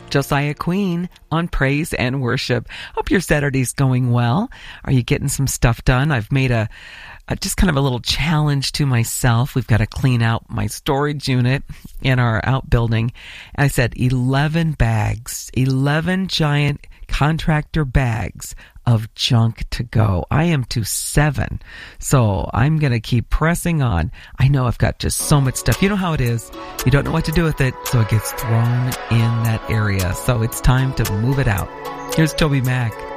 Josiah Queen on Praise and Worship. Hope your Saturday's going well. Are you getting some stuff done? I've made a just kind of a little challenge to myself. We've got to clean out my storage unit in our outbuilding. And I said 11 bags, 11 giant contractor bags of junk to go. I am to 7. So I'm going to keep pressing on. I know I've got just so much stuff. You know how it is. You don't know what to do with it, so it gets thrown in that area. So it's time to move it out. Here's Toby Mac.